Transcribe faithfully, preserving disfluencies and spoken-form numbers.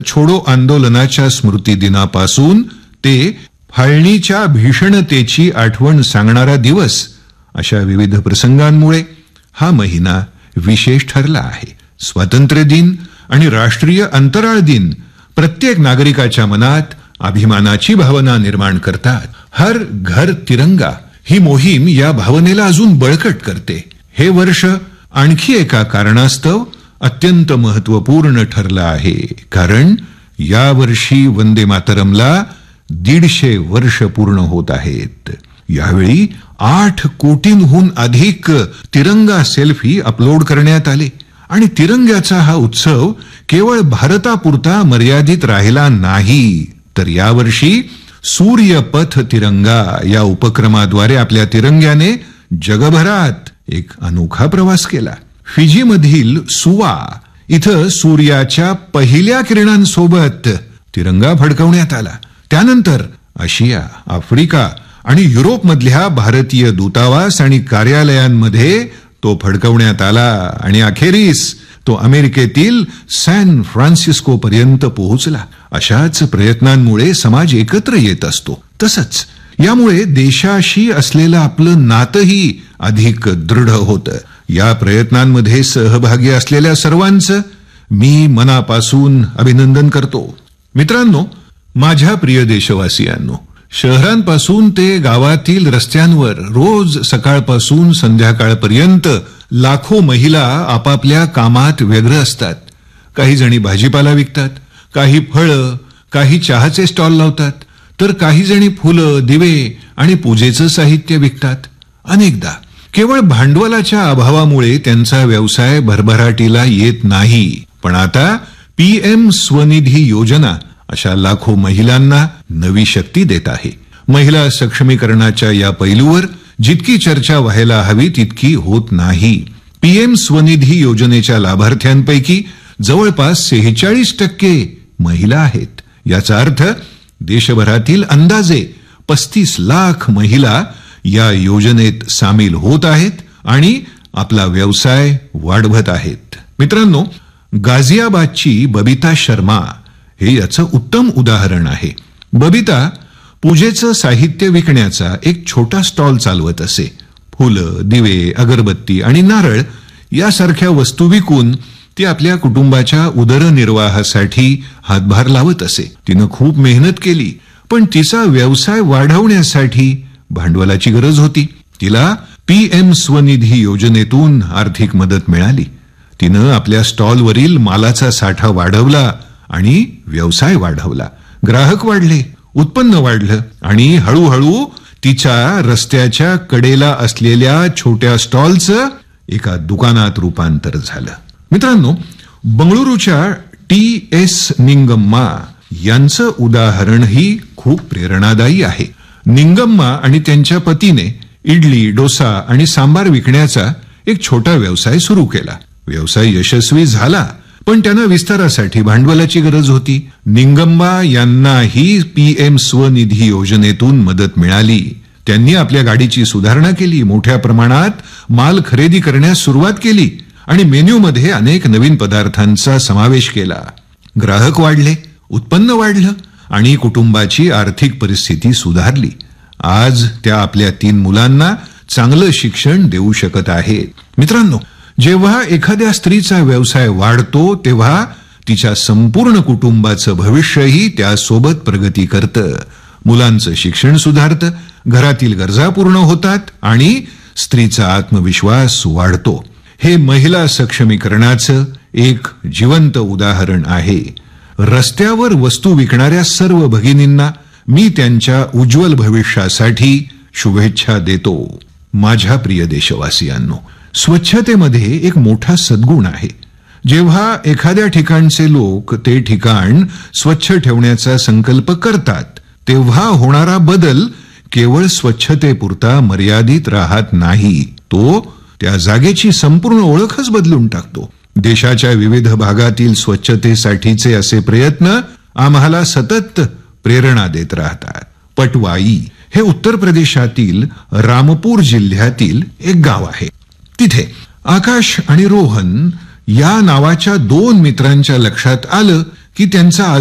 छोडो आंदोलनाच्या स्मृती दिनापासून ते फाळणीच्या भीषणतेची आठवण सांगणारा दिवस अशा विविध प्रसंगांमुळे हा महिना विशेष ठरला आहे. स्वातंत्र्य दिन आणि राष्ट्रीय अंतराळ दिन प्रत्येक नागरिकाच्या मनात अभिमानाची भावना निर्माण करतात. हर घर तिरंगा ही मोहीम या भावनेला अजून बळकट करते. हे वर्ष आणखी एका कारणास्तव अत्यंत महत्वपूर्ण ठरलं आहे, कारण या वर्षी वंदे मातरमला दीडशे वर्ष पूर्ण होत आहेत. यावेळी आठ कोटींहून अधिक तिरंगा सेल्फी अपलोड करण्यात आले आणि तिरंग्याचा हा उत्सव केवळ भारतापुरता मर्यादित राहिला नाही, तर यावर्षी सूर्यपथ तिरंगा या उपक्रमाद्वारे आपल्या तिरंग्याने जगभरात एक अनोखा प्रवास केला. फिजी मधील सुवा इथं सूर्याच्या पहिल्या किरणांसोबत तिरंगा फडकवण्यात आला. त्यानंतर आशिया, आफ्रिका आणि युरोप मधल्या भारतीय दूतावास आणि कार्यालयांमध्ये तो फडकवण्यात आला आणि अखेरीस तो अमेरिकेतील सॅन फ्रान्सिस्को पर्यंत पोहोचला. अशाच प्रयत्नांमुळे समाज एकत्र येत असतो. तसंच यामुळे देशाशी असलेलं आपलं नातंही अधिक दृढ होतं. या प्रयत्नांमध्ये सहभागी असलेल्या सर्वांचं मी मनापासून अभिनंदन करतो. मित्रांनो, माझ्या प्रिय देशवासियांनो, शहरांपासून ते गावातील रस्त्यांवर रोज सकाळपासून संध्याकाळपर्यंत लाखो महिला आपापल्या कामात व्यग्र असतात. काही जणी भाजीपाला विकतात, काही फळं, काही चहाचे स्टॉल लावतात, तर काही जणी फुलं, दिवे आणि पूजेचं साहित्य विकतात. अनेकदा केवळ भांडवलाच्या अभावामुळे त्यांचा व्यवसाय भरभराटीला येत नाही. पण आता पीएम स्वनिधी योजना अशा लाखो महिलांना नवी शक्ती देत आहे. महिला सक्षमीकरणाच्या या पैलूवर जितकी चर्चा व्हायला हवी तितकी होत नाही. पीएम स्वनिधी योजनेच्या लाभार्थ्यांपैकी जवळपास सेहेचाळीस टक्के महिला आहेत. याचा अर्थ देशभरातील अंदाजे पस्तीस लाख महिला या योजनेत सामील होत आहेत आणि आपला व्यवसाय वाढवत आहेत. मित्रांनो, गाझियाबादची बबिता शर्मा हे याचं उत्तम उदाहरण आहे. बबिता पूजेचं साहित्य विकण्याचा एक छोटा स्टॉल चालवत असे. फुलं, दिवे, अगरबत्ती आणि नारळ यासारख्या वस्तू विकून ती आपल्या कुटुंबाच्या उदरनिर्वाहासाठी हातभार लावत असे. तिनं खूप मेहनत केली, पण तिचा व्यवसाय वाढवण्यासाठी भांडवलाची गरज होती. तिला पीएम स्वनिधी योजनेतून आर्थिक मदत मिळाली. तिनं आपल्या स्टॉलवरील मालाचा साठा वाढवला आणि व्यवसाय वाढवला. ग्राहक वाढले, उत्पन्न वाढलं आणि हळूहळू तिच्या रस्त्याच्या कडेला असलेल्या छोट्या स्टॉलचं एका दुकानात रूपांतर झालं. मित्रांनो, बंगळुरूच्या टी एस निंगम्मा यांचं उदाहरणही खूप प्रेरणादायी आहे. निंगम्मा आणि त्यांच्या पतीने इडली, डोसा आणि सांबार विकण्याचा एक छोटा व्यवसाय सुरू केला. व्यवसाय यशस्वी झाला, पण त्यांना विस्तारासाठी भांडवलाची गरज होती. निंगम्मा यांनाही पीएम स्वनिधी योजनेतून मदत मिळाली. त्यांनी आपल्या गाडीची सुधारणा केली, मोठ्या प्रमाणात माल खरेदी करण्यास सुरुवात केली आणि मेन्यूमध्ये अनेक नवीन पदार्थांचा समावेश केला. ग्राहक वाढले, उत्पन्न वाढलं आणि कुटुंबाची आर्थिक परिस्थिती सुधारली. आज त्या आपल्या तीन मुलांना चांगलं शिक्षण देऊ शकत आहेत. मित्रांनो, जेव्हा एखाद्या स्त्रीचा व्यवसाय वाढतो तेव्हा तिच्या संपूर्ण कुटुंबाचं भविष्यही त्यासोबत प्रगती करतं. मुलांचं शिक्षण सुधारतं, घरातील गरजा पूर्ण होतात आणि स्त्रीचा आत्मविश्वास वाढतो. हे महिला सक्षमीकरणाचं एक जिवंत उदाहरण आहे. रस्त्यावर वस्तू विकणाऱ्या सर्व भगिनींना मी त्यांच्या उज्ज्वल भविष्यासाठी शुभेच्छा देतो. माझ्या प्रिय देशवासियांनो, स्वच्छतेमध्ये एक मोठा सद्गुण आहे. जेव्हा एखाद्या ठिकाणचे लोक ते ठिकाण स्वच्छ ठेवण्याचा संकल्प करतात, तेव्हा होणारा बदल केवळ स्वच्छतेपुरता मर्यादित राहत नाही, तो त्या जागेची संपूर्ण ओळखच बदलून टाकतो. देशाच्या विविध भागातील स्वच्छतेसाठीचे असे प्रयत्न आम्हाला सतत प्रेरणा देत राहतात. पटवाई हे उत्तर प्रदेशातील रामपूर जिल्ह्यातील एक गाव आहे. तिथे आकाश आणि रोहन या नावाच्या दोन मित्रांच्या लक्षात आलं की त्यांचा